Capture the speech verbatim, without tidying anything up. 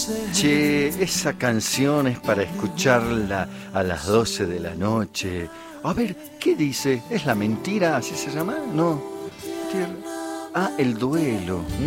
Che, esa canción es para escucharla a las doce de la noche. A ver, ¿qué dice? ¿Es la mentira? ¿Así se llama? No. Ah, el duelo.